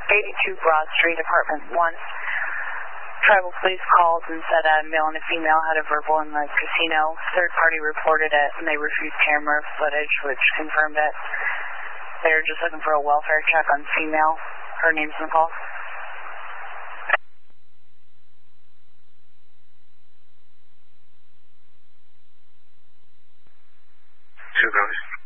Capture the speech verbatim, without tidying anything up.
eighty-two Broad Street, Apartment one. Tribal police called and said a male and a female had a verbal in the casino. Third party reported it, and they refused camera footage, which confirmed it. They're just looking for a welfare check on female. Her name's Nicole. Two goes.